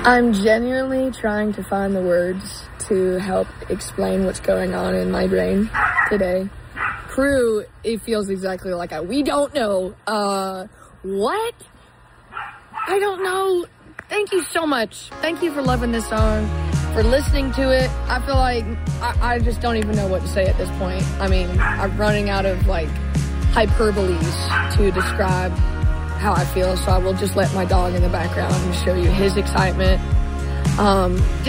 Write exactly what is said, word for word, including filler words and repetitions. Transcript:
I'm genuinely trying to find the words to help explain what's going on in my brain today. Crew, it feels exactly like I, we don't know. Uh, what? I don't know. Thank you so much. Thank you for loving this song, for listening to it. I feel like I, I just don't even know what to say at this point. I mean, I'm running out of like hyperboles to describe how I feel, so I will just let my dog in the background show you his excitement. Um,